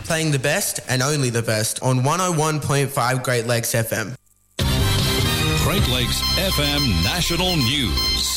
playing the best and only the best on 101.5 Great Lakes FM. Great Lakes FM National News.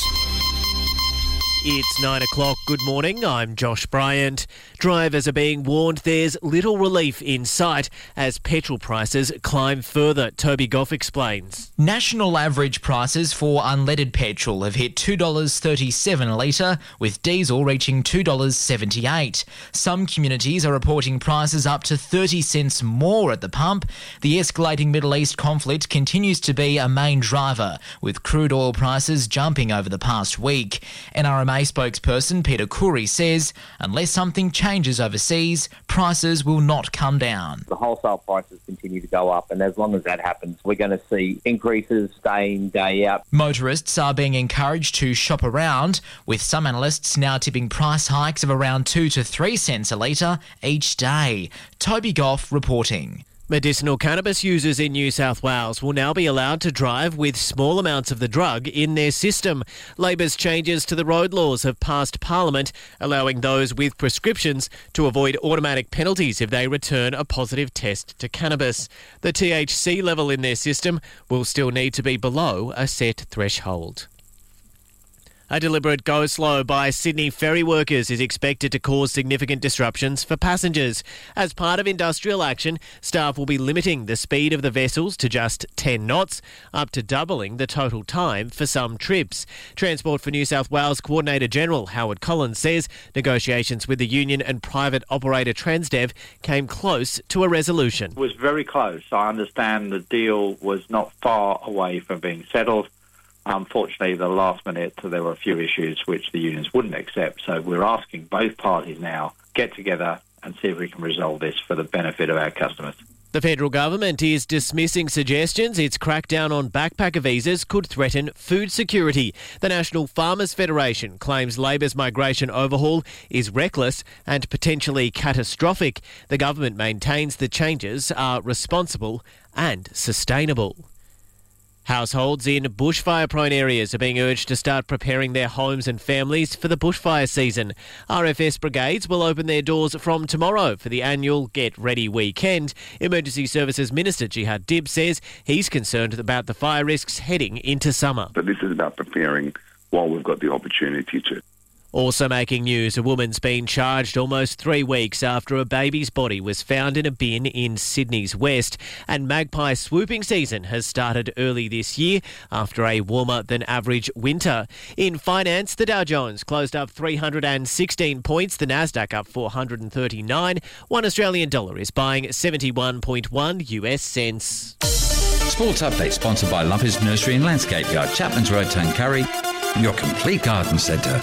It's 9 o'clock. Good morning. I'm Josh Bryant. Drivers are being warned there's little relief in sight as petrol prices climb further. Toby Goff explains. National average prices for unleaded petrol have hit $2.37 a litre, with diesel reaching $2.78. Some communities are reporting prices up to 30 cents more at the pump. The escalating Middle East conflict continues to be a main driver, with crude oil prices jumping over the past week. NRMA spokesperson Peter Khoury says unless something changes overseas, prices will not come down. The wholesale prices continue to go up, and as long as that happens, we're going to see increases day in, day out. Motorists are being encouraged to shop around, with some analysts now tipping price hikes of around 2 to 3 cents a litre each day. Toby Goff reporting. Medicinal cannabis users in New South Wales will now be allowed to drive with small amounts of the drug in their system. Labor's changes to the road laws have passed Parliament, allowing those with prescriptions to avoid automatic penalties if they return a positive test to cannabis. The THC level in their system will still need to be below a set threshold. A deliberate go-slow by Sydney ferry workers is expected to cause significant disruptions for passengers. As part of industrial action, staff will be limiting the speed of the vessels to just 10 knots, up to doubling the total time for some trips. Transport for New South Wales Coordinator General Howard Collins says negotiations with the union and private operator Transdev came close to a resolution. It was very close. I understand the deal was not far away from being settled. Unfortunately, the last minute, there were a few issues which the unions wouldn't accept. So we're asking both parties now get together and see if we can resolve this for the benefit of our customers. The federal government is dismissing suggestions its crackdown on backpacker visas could threaten food security. The National Farmers Federation claims Labor's migration overhaul is reckless and potentially catastrophic. The government maintains the changes are responsible and sustainable. Households in bushfire-prone areas are being urged to start preparing their homes and families for the bushfire season. RFS brigades will open their doors from tomorrow for the annual Get Ready weekend. Emergency Services Minister Jihad Dib says he's concerned about the fire risks heading into summer. But this is about preparing while we've got the opportunity to. Also making news, a woman's been charged almost 3 weeks after a baby's body was found in a bin in Sydney's west. And magpie swooping season has started early this year after a warmer than average winter. In finance, the Dow Jones closed up 316 points, the Nasdaq up 439. $1 Australian dollar is buying 71.1 US cents. Sports update sponsored by Lumpers Nursery and Landscape Yard, Chapman's Road, Tuncurry, your complete garden centre.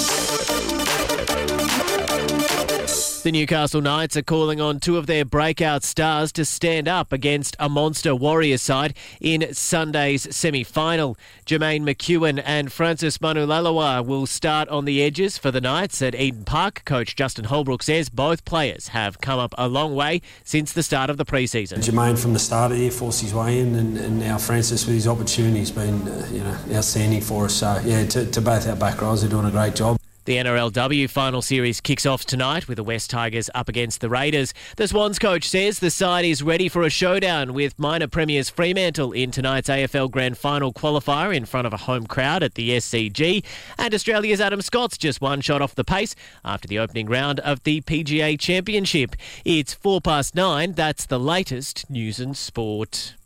The Newcastle Knights are calling on two of their breakout stars to stand up against a monster Warriors side in Sunday's semi-final. Jermaine McEwen and Francis Manulalawa will start on the edges for the Knights at Eden Park. Coach Justin Holbrook says both players have come up a long way since the start of the pre-season. Jermaine from the start of the year forced his way in, and now Francis with his opportunity has been outstanding for us. So, to both our back rows, they're doing a great job. The NRLW final series kicks off tonight with the West Tigers up against the Raiders. The Swans coach says the side is ready for a showdown with minor premiers Fremantle in tonight's AFL Grand Final qualifier in front of a home crowd at the SCG. And Australia's Adam Scott's just one shot off the pace after the opening round of the PGA Championship. It's 9:04. That's the latest news and sport.